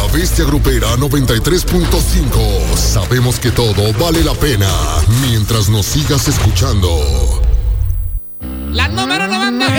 Bestia Grupera 93.5. Sabemos que todo vale la pena mientras nos sigas escuchando. La número 99.